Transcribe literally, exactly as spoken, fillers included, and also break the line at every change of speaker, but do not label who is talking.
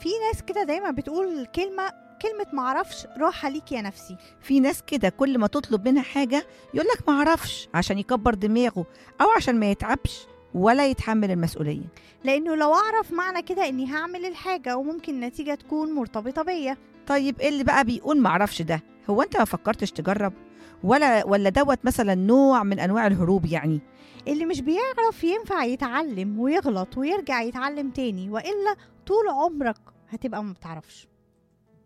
في ناس كده دايما بتقول كلمة كلمة معرفش راحة ليك يا نفسي.
في ناس كده كل ما تطلب منها حاجة يقولك معرفش، عشان يكبر دماغه أو عشان ما يتعبش ولا يتحمل المسؤولية.
لأنه لو أعرف معنى كده إني هعمل الحاجة وممكن النتيجة تكون مرتبطة بيا.
طيب إيه اللي بقى بيقول معرفش ده؟ هو أنت ما فكرتش تجرب؟ ولا ولا دوت مثلا نوع من أنواع الهروب يعني؟
اللي مش بيعرف ينفع يتعلم ويغلط ويرجع يتعلم تاني، وإلا طول عمرك هتبقى ما بتعرفش.